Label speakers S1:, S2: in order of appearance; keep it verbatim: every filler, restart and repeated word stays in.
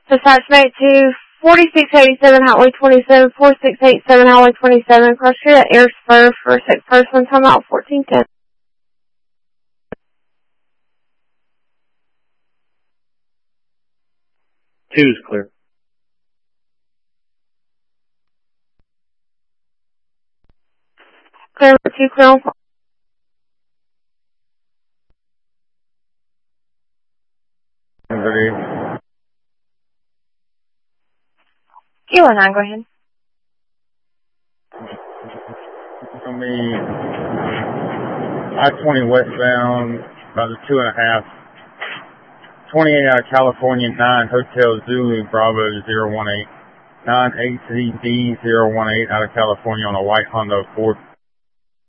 S1: Dispatch mate to forty-six eighty-seven Highway twenty-seven, forty-six eighty-seven Highway twenty-seven, cross street at Air Spur for six person, time out fourteen ten.
S2: Two's clear.
S1: Clear number two, clear on call. Kilo nine, go ahead.
S3: It's going to be I twenty westbound, about a two and a half. twenty-eight out of California, nine Hotel Zulu, Bravo zero one eight. nine A C D zero one eight out of California on a white Honda Accord.